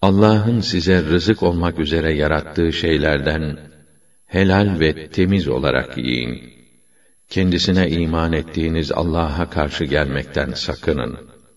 Allah'ın size rızık olmak üzere yarattığı şeylerden helal ve temiz olarak yiyin. Kendisine iman ettiğiniz Allah'a karşı gelmekten sakının.